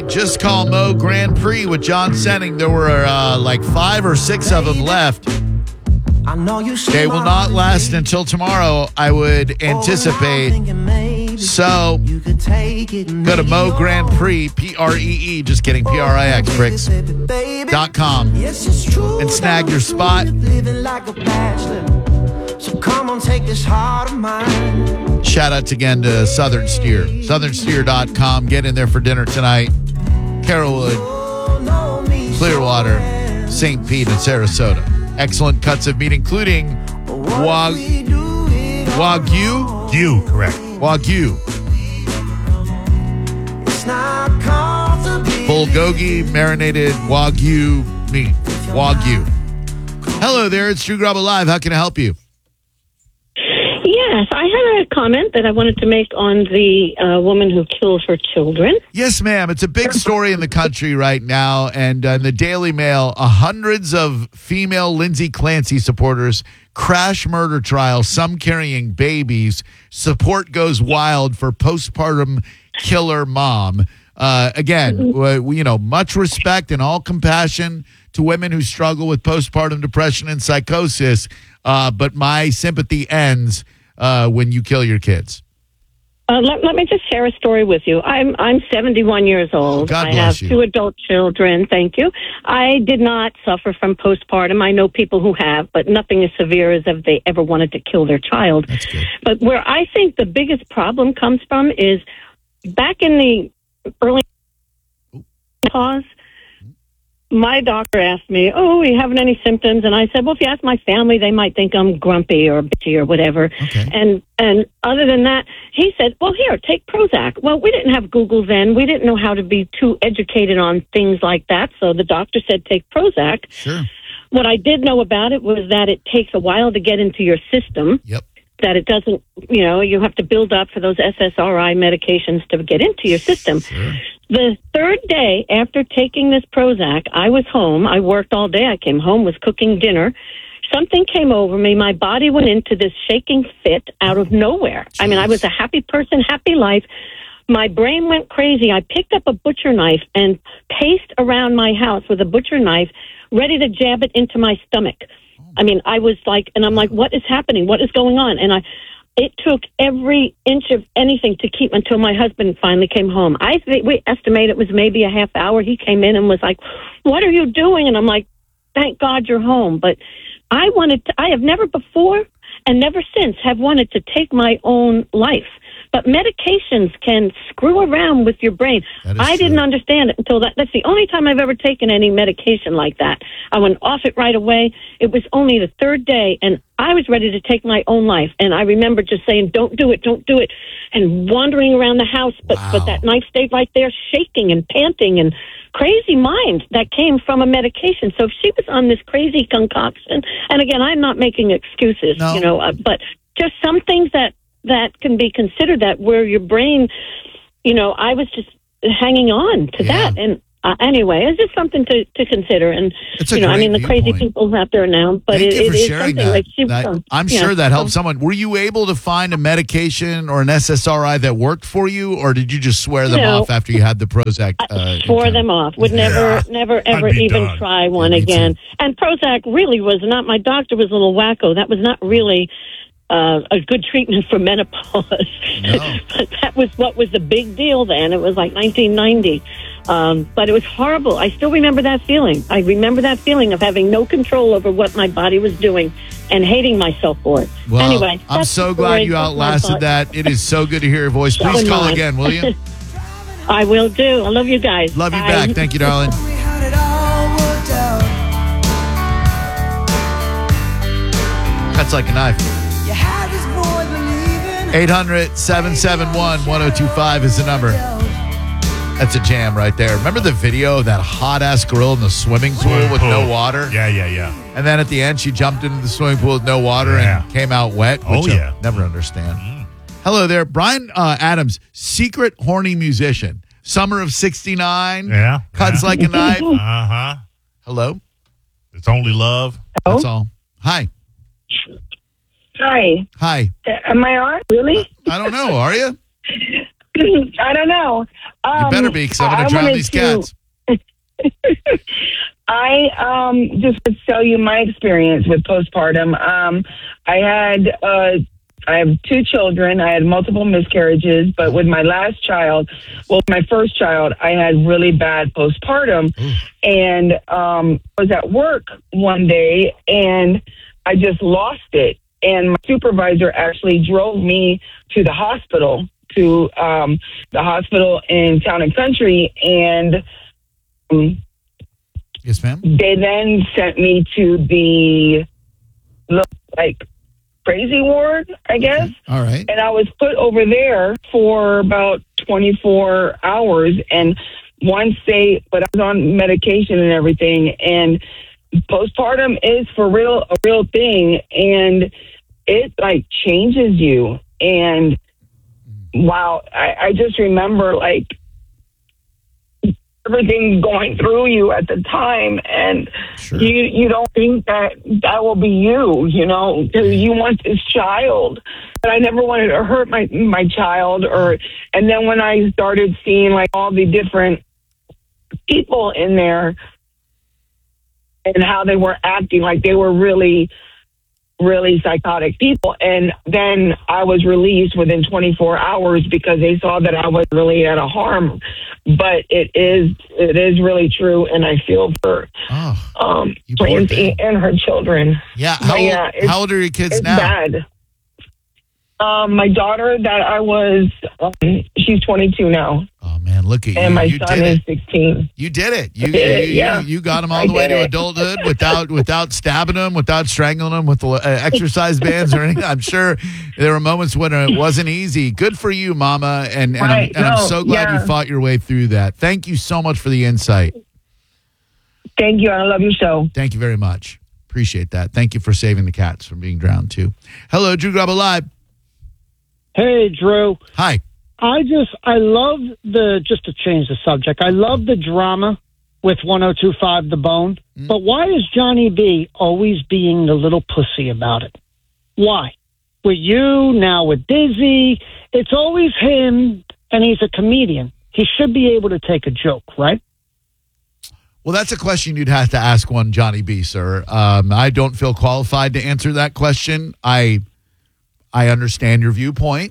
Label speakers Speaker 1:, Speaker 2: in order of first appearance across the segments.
Speaker 1: Just Call Mo Grand Prix with John Senning. There were like 5 or 6 of them left. They will not last until tomorrow, I would anticipate. So, go to Mo Grand Prix, P-R-E-E, just kidding, P-R-I-X, pricks.com, and snag your spot. So come on, take this heart of mine. Shout outs again to Southern Steer. SouthernSteer.com. Get in there for dinner tonight. Carrollwood, Clearwater, St. Pete, and Sarasota. Excellent cuts of meat, including Wagyu.
Speaker 2: Correct.
Speaker 1: Wagyu. Bulgogi marinated Wagyu meat. Wagyu. Hello there, it's Drew Grubba Live. How can I help you?
Speaker 3: Yes, I had a comment that I wanted to make on the woman who killed her children.
Speaker 1: Yes, ma'am. It's a big story in the country right now, and in the Daily Mail, hundreds of female Lindsay Clancy supporters crash murder trial, some carrying babies. Support goes wild for postpartum killer mom. Again, much respect and all compassion to women who struggle with postpartum depression and psychosis, but my sympathy ends when you kill your kids.
Speaker 3: Let me just share a story with you. I'm 71 years old.
Speaker 1: God
Speaker 3: I
Speaker 1: bless
Speaker 3: have
Speaker 1: you.
Speaker 3: 2 adult children. Thank you. I did not suffer from postpartum. I know people who have, but nothing as severe as if they ever wanted to kill their child.
Speaker 1: That's good.
Speaker 3: But where I think the biggest problem comes from is back in the early pause. My doctor asked me, are you having any symptoms? And I said, well, if you ask my family, they might think I'm grumpy or bitchy or whatever.
Speaker 1: Okay.
Speaker 3: And other than that, he said, well, here, take Prozac. Well, we didn't have Google then. We didn't know how to be too educated on things like that. So the doctor said, take Prozac.
Speaker 1: Sure.
Speaker 3: What I did know about it was that it takes a while to get into your system.
Speaker 1: Yep.
Speaker 3: That it doesn't, you have to build up for those SSRI medications to get into your system.
Speaker 1: Sure.
Speaker 3: The third day after taking this Prozac, I was home. I worked all day. I came home, was cooking dinner. Something came over me. My body went into this shaking fit out of nowhere.
Speaker 1: Jeez.
Speaker 3: I mean, I was a happy person, happy life. My brain went crazy. I picked up a butcher knife and paced around my house with a butcher knife, ready to jab it into my stomach. I mean, I was like, and I'm like, what is happening? What is going on? And it took every inch of anything to keep until my husband finally came home. We estimate it was maybe a half hour. He came in and was like, what are you doing? And I'm like, thank God you're home. But I have never before and never since have wanted to take my own life. But medications can screw around with your brain. I didn't understand it until that's the only time I've ever taken any medication like that. I went off it right away. It was only the third day, and I was ready to take my own life. And I remember just saying, don't do it, and wandering around the house. But that knife stayed right there, shaking and panting and crazy mind that came from a medication. So if she was on this crazy concoction, and again, I'm not making excuses, but just some things that can be considered that where your brain, I was just hanging on to that. And anyway, it's just something to consider. And, the crazy people out there now, but it is something like
Speaker 1: I'm sure that helped someone. Were you able to find a medication or an SSRI that worked for you, or did you just swear them off after you had the Prozac?
Speaker 3: Swore them off. Would never, ever even try one again. Too. And Prozac really was not, my doctor was a little wacko. That was not really a good treatment for menopause.
Speaker 1: No.
Speaker 3: But that was what was the big deal then. It was like 1990. But it was horrible. I still remember that feeling. I remember that feeling of having no control over what my body was doing and hating myself for it.
Speaker 1: Well,
Speaker 3: anyway,
Speaker 1: I'm so glad you outlasted that. It is so good to hear your voice. Please call again, will you?
Speaker 3: I will do. I love you guys.
Speaker 1: Love you back. Thank you, darling. Cuts like a knife. 800-771-1025 is the number. That's a jam right there. Remember the video of that hot-ass girl in the swimming pool with no water?
Speaker 2: Yeah.
Speaker 1: And then at the end, she jumped into the swimming pool with no water and came out wet, which I'll never understand. Hello there. Brian Adams, secret horny musician. Summer of 69.
Speaker 2: Yeah.
Speaker 1: Cuts like a knife.
Speaker 2: Uh-huh.
Speaker 1: Hello.
Speaker 2: It's only love.
Speaker 1: That's all. Hi.
Speaker 4: Hi.
Speaker 1: Hi.
Speaker 4: Am I on? Really?
Speaker 1: I don't know. Are you?
Speaker 4: I don't know.
Speaker 1: You better be, because I'm going to drown these cats.
Speaker 4: I just to tell you my experience with postpartum. I have 2 children. I had multiple miscarriages, but with my last child, my first child, I had really bad postpartum. And I was at work one day and I just lost it. And my supervisor actually drove me to the hospital, in Town and Country. And
Speaker 1: yes, ma'am.
Speaker 4: They then sent me to the crazy ward, I guess.
Speaker 1: All right.
Speaker 4: And I was put over there for about 24 hours. And but I was on medication and everything. And postpartum is for real, a real thing. And it changes you. And wow, I just remember everything going through you at the time, and
Speaker 1: sure.
Speaker 4: you don't think that will be you, because you want this child. But I never wanted to hurt my child. And then when I started seeing all the different people in there and how they were acting, they were really, really psychotic people. And then I was released within 24 hours because they saw that I wasn't really at a harm. But it is really true, and I feel for Clancy and her children.
Speaker 1: Yeah, how old are your kids now?
Speaker 4: It's bad. My daughter she's 22 now.
Speaker 1: Oh man, look at you!
Speaker 4: And my
Speaker 1: you
Speaker 4: son is 16.
Speaker 1: You did it. You got them all
Speaker 4: I
Speaker 1: the way
Speaker 4: did
Speaker 1: to
Speaker 4: it.
Speaker 1: adulthood without stabbing them, without strangling them with exercise bands or anything. I'm sure there were moments when it wasn't easy. Good for you, Mama, and I'm so glad you fought your way through that. Thank you so much for the insight.
Speaker 4: Thank you. I love your show.
Speaker 1: Thank you very much. Appreciate that. Thank you for saving the cats from being drowned too. Hello, Drew Grabo Live.
Speaker 5: Hey, Drew.
Speaker 1: Hi.
Speaker 5: I love just to change the subject, I love the drama with 102.5 The Bone, but why is Johnny B always being the little pussy about it? Why? With you, now with Dizzy, it's always him, and he's a comedian. He should be able to take a joke, right?
Speaker 1: Well, that's a question you'd have to ask one Johnny B, sir. I don't feel qualified to answer that question. I understand your viewpoint.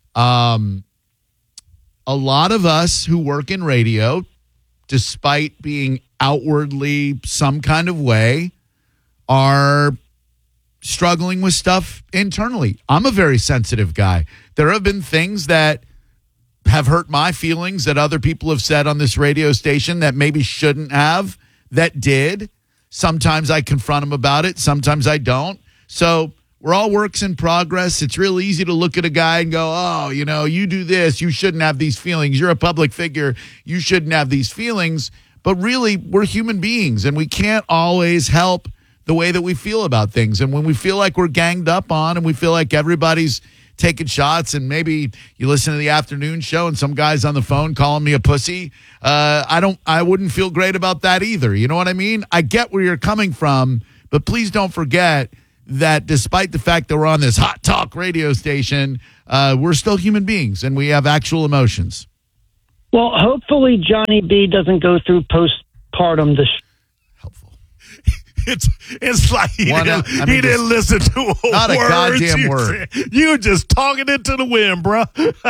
Speaker 1: A lot of us who work in radio, despite being outwardly some kind of way, are struggling with stuff internally. I'm a very sensitive guy. There have been things that have hurt my feelings that other people have said on this radio station that maybe shouldn't have, that did. Sometimes I confront them about it. Sometimes I don't. So we're all works in progress. It's real easy to look at a guy and go, oh, you do this. You shouldn't have these feelings. You're a public figure. You shouldn't have these feelings. But really, we're human beings, and we can't always help the way that we feel about things. And when we feel like we're ganged up on and we feel like everybody's taking shots, and maybe you listen to the afternoon show and some guy's on the phone calling me a pussy, I wouldn't feel great about that either. You know what I mean? I get where you're coming from, but please don't forget that despite the fact that we're on this hot talk radio station, we're still human beings and we have actual emotions.
Speaker 5: Well, hopefully Johnny B doesn't go through postpartum
Speaker 1: Helpful.
Speaker 2: It's like he didn't listen to
Speaker 1: not a goddamn word.
Speaker 2: You were just talking into the wind, bro.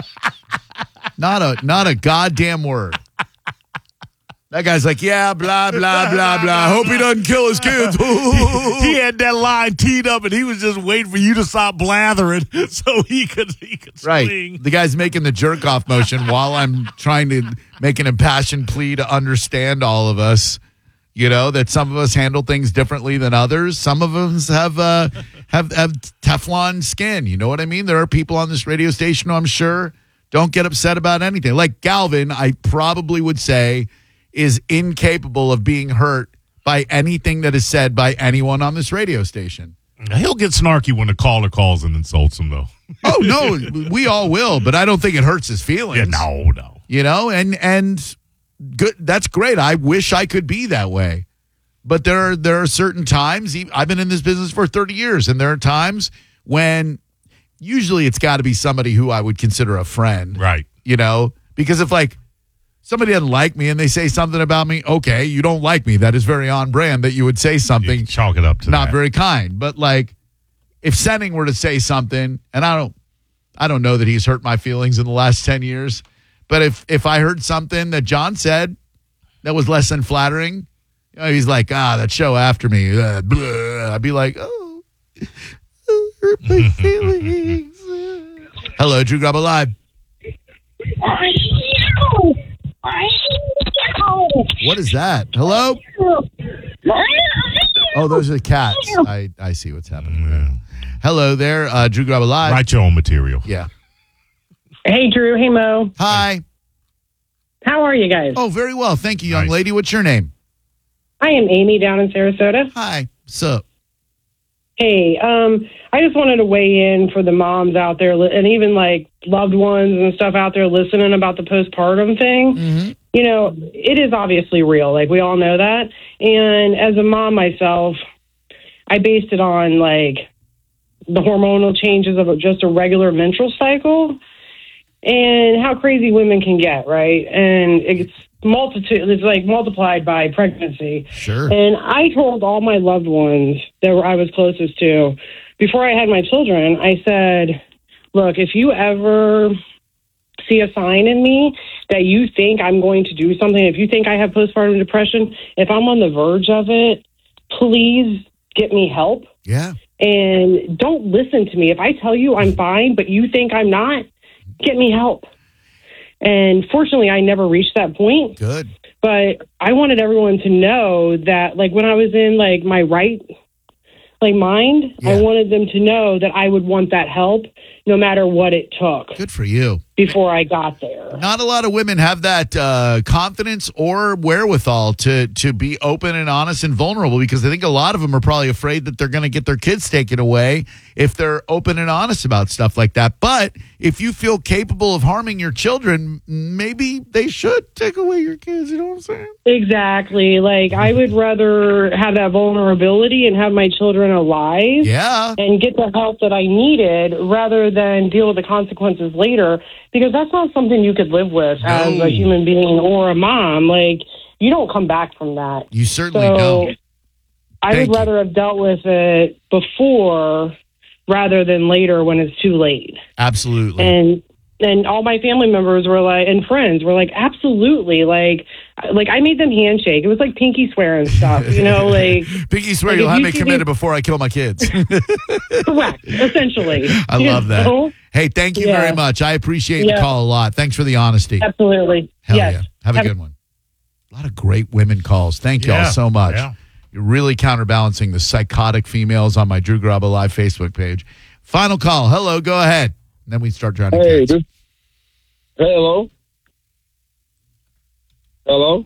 Speaker 1: Not a goddamn word. That guy's like, yeah, blah, blah, blah, blah. Hope he doesn't kill his kids.
Speaker 2: He had that line teed up, and he was just waiting for you to stop blathering so he could
Speaker 1: right.
Speaker 2: swing.
Speaker 1: The guy's making the jerk-off motion while I'm trying to make an impassioned plea to understand all of us. That some of us handle things differently than others. Some of us have Teflon skin. You know what I mean? There are people on this radio station who I'm sure don't get upset about anything. Like Galvin, I probably would say, is incapable of being hurt by anything that is said by anyone on this radio station.
Speaker 2: He'll get snarky when the caller calls and insults him, though.
Speaker 1: Oh, no, we all will, but I don't think it hurts his feelings.
Speaker 2: Yeah, no.
Speaker 1: And good. That's great. I wish I could be that way. But there are certain times, I've been in this business for 30 years, and there are times when usually it's got to be somebody who I would consider a friend.
Speaker 2: Right.
Speaker 1: you know, because if like somebody doesn't like me and they say something about me, okay, you don't like me. That is very on brand that you would say something.
Speaker 2: You chalk it up to
Speaker 1: not
Speaker 2: that.
Speaker 1: very kind. But like if Senning were to say something, and I don't know that he's hurt my feelings in the last 10 years, but if I heard something that John said that was less than flattering, you know, he's like, that show after me, blah. I'd be like, oh, hurt my feelings. Hello, Drew Garabo Live. What is that? Hello? Oh, those are the cats. I see what's happening there. Hello there, Drew Garabo Live.
Speaker 2: Write your own material.
Speaker 1: Yeah.
Speaker 6: Hey, Drew. Hey, Mo.
Speaker 1: Hi.
Speaker 6: How are you guys?
Speaker 1: Oh, very well. Thank you, young
Speaker 2: Nice.
Speaker 1: lady. What's your name?
Speaker 6: I am Amy down in Sarasota.
Speaker 1: Hi. Sup?
Speaker 6: Hey, I just wanted to weigh in for the moms out there and even like loved ones and stuff out there listening about the postpartum thing.
Speaker 1: Mm-hmm.
Speaker 6: You know, it is obviously real. Like, we all know that. And as a mom myself, I based it on like the hormonal changes of just a regular menstrual cycle and how crazy women can get, right? And it's like multiplied by pregnancy.
Speaker 1: Sure.
Speaker 6: And I told all my loved ones that I was closest to, before I had my children, I said, look, if you ever see a sign in me that you think I'm going to do something, if you think I have postpartum depression, if I'm on the verge of it, please get me help.
Speaker 1: Yeah.
Speaker 6: And don't listen to me. If I tell you I'm fine, but you think I'm not, get me help. And fortunately, I never reached that point.
Speaker 1: Good.
Speaker 6: But I wanted everyone to know that, like, when I was in, like, my right, like, mind,
Speaker 1: Yeah.
Speaker 6: I wanted them to know that I would want that help no matter what it took
Speaker 1: Good for you.
Speaker 6: before I got there.
Speaker 1: Not a lot of women have that confidence or wherewithal to be open and honest and vulnerable, because I think a lot of them are probably afraid that they're going to get their kids taken away if they're open and honest about stuff like that. But if you feel capable of harming your children, maybe they should take away your kids. You know what I'm saying?
Speaker 6: Exactly. Like, I would rather have that vulnerability and have my children alive
Speaker 1: Yeah.
Speaker 6: and get the help that I needed rather than deal with the consequences later, because that's not something you could live with as
Speaker 1: No.
Speaker 6: a human being or a mom. Like, you don't come back from that.
Speaker 1: You certainly
Speaker 6: So
Speaker 1: don't.
Speaker 6: I
Speaker 1: Thank
Speaker 6: would rather have dealt with it before rather than later when it's too late.
Speaker 1: Absolutely.
Speaker 6: And all my family members were like, and friends were like, absolutely. Like I made them handshake. It was like pinky swear and stuff, you know, like.
Speaker 1: Pinky swear
Speaker 6: like,
Speaker 1: you'll
Speaker 6: if
Speaker 1: have
Speaker 6: you
Speaker 1: me
Speaker 6: see
Speaker 1: committed
Speaker 6: me-
Speaker 1: before I kill my kids.
Speaker 6: Correct, essentially.
Speaker 1: I
Speaker 6: You
Speaker 1: love that.
Speaker 6: know?
Speaker 1: Hey, thank you
Speaker 6: Yeah.
Speaker 1: very much. I appreciate the
Speaker 6: Yeah.
Speaker 1: call a lot. Thanks for the honesty.
Speaker 6: Absolutely.
Speaker 1: Hell
Speaker 6: yes.
Speaker 1: yeah. Have a good one. A lot of great women calls. Thank y'all
Speaker 2: Yeah,
Speaker 1: so much.
Speaker 2: yeah.
Speaker 1: You're really counterbalancing the psychotic females on my Drew Garabo Live Facebook page. Final call. Hello, go ahead. And then we start drowning
Speaker 7: Hey,
Speaker 1: cats.
Speaker 7: hello? Hello?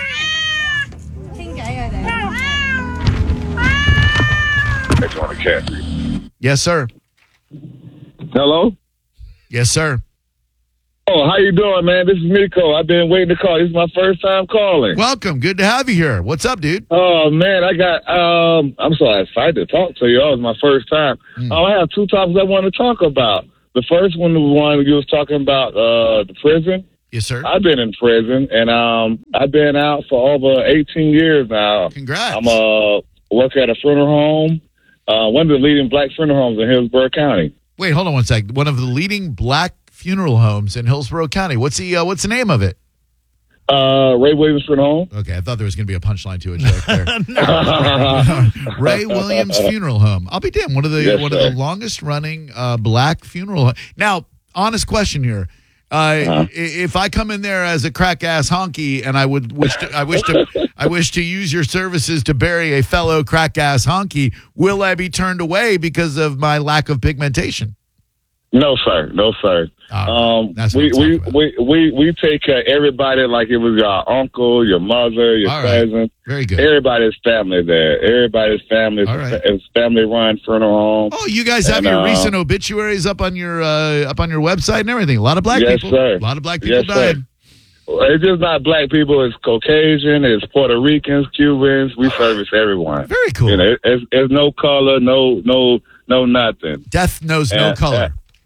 Speaker 7: That's on a cat.
Speaker 1: Yes, sir.
Speaker 7: Hello?
Speaker 1: Yes, sir.
Speaker 7: Oh, how you doing, man? This is Miko. I've been waiting to call. This is my first time calling.
Speaker 1: Welcome. Good to have you here. What's up, dude?
Speaker 7: Oh, man, I got, I'm so excited to talk to you. It was my first time. I have two topics I want to talk about. The first one was one you was talking about, the prison.
Speaker 1: Yes, sir.
Speaker 7: I've been in prison, and I've been out for over 18 years now.
Speaker 1: Congrats.
Speaker 7: I'm work at a funeral home, one of the leading black funeral homes in Hillsborough County.
Speaker 1: Wait, hold on one sec. One of the leading black funeral homes in Hillsborough County. What's the name of it?
Speaker 7: Ray Williams Funeral Home.
Speaker 1: Okay, I thought there was going to be a punchline to a joke there. Ray Williams Funeral Home. I'll be damned. One of the
Speaker 7: Yes,
Speaker 1: the
Speaker 7: sir.
Speaker 1: longest running black funeral. Now, honest question here. If I come in there as a crack ass honky and I wish to use your services to bury a fellow crack ass honky, will I be turned away because of my lack of pigmentation?
Speaker 7: No, sir. No, sir.
Speaker 1: That's what
Speaker 7: We
Speaker 1: I'm talking about.
Speaker 7: we take care of everybody like it was your uncle, your mother, your
Speaker 1: All right.
Speaker 7: cousin.
Speaker 1: Very good.
Speaker 7: Everybody's family there. Everybody's family.
Speaker 1: All right.
Speaker 7: It's family-run funeral home.
Speaker 1: Oh, you guys have
Speaker 7: And,
Speaker 1: your recent obituaries up on your website and everything. A lot of black
Speaker 7: Yes,
Speaker 1: people.
Speaker 7: sir.
Speaker 1: A lot of black people
Speaker 7: Yes, sir.
Speaker 1: died.
Speaker 7: It's just not black people. It's Caucasian. It's Puerto Ricans, Cubans. We service everyone.
Speaker 1: Very cool.
Speaker 7: You know, it's no color, no nothing.
Speaker 1: Death knows no
Speaker 7: Yeah,
Speaker 1: color.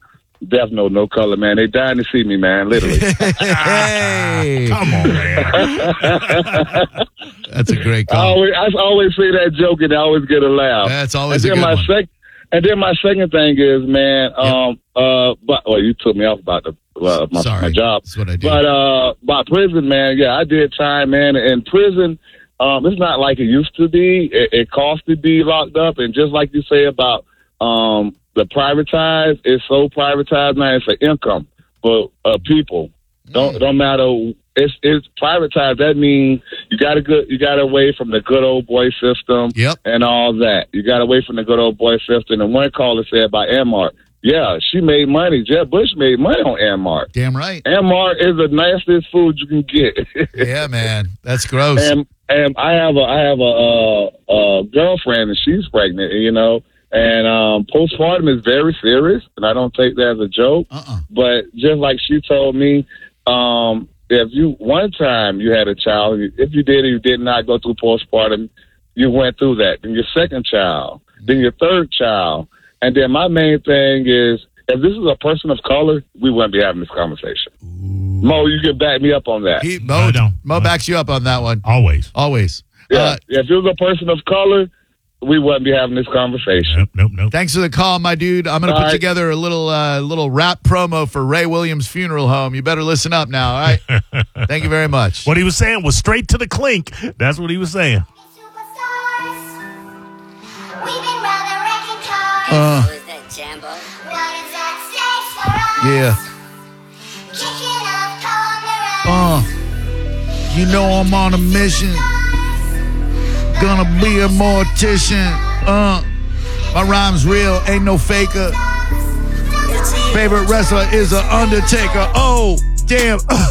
Speaker 7: Death Note, No Color, man. They dying to see me, man, literally.
Speaker 1: Hey.
Speaker 2: Come on, man.
Speaker 1: That's a great call.
Speaker 7: I always say that joke and I always get a laugh.
Speaker 1: That's always a
Speaker 7: and
Speaker 1: good
Speaker 7: then
Speaker 1: one.
Speaker 7: And then my second thing is, man, you took me off about my job.
Speaker 1: That's what I do.
Speaker 7: But by prison, man, yeah, I did time, man. In prison, it's not like it used to be. It costs to be locked up, and just like you say about the privatized, it's so privatized now. It's an income for people. Don't matter. It's privatized. That means you got away from the good old boy system.
Speaker 1: Yep.
Speaker 7: And all that. You got away from the good old boy system. And one caller said about Anmart. Yeah, she made money. Jeb Bush made money on Anmart.
Speaker 1: Damn right.
Speaker 7: Anmart is the nastiest food you can get.
Speaker 1: Yeah, man. That's gross.
Speaker 7: And I have a girlfriend, and she's pregnant. You know. And postpartum is very serious, and I don't take that as a joke. But just like she told me, if one time you had a child, if you did or you did not go through postpartum, you went through that. Then your second child, then your third child. And then my main thing is, if this is a person of color, we wouldn't be having this conversation. Mo, you can back me up on that.
Speaker 1: Mo backs you up on that one.
Speaker 2: Always.
Speaker 7: Yeah, if it was a person of color, we wouldn't be having this conversation.
Speaker 2: Nope.
Speaker 1: Thanks for the call, my dude. I'm going to put together a little rap promo for Ray Williams Funeral Home. You better listen up now, all right? Thank you very much.
Speaker 2: What he was saying was straight to the clink. That's what he was saying.
Speaker 1: Yeah. You know I'm on a mission. Gonna be a mortician. My rhyme's real, ain't no faker. Favorite wrestler is a Undertaker. Oh, damn.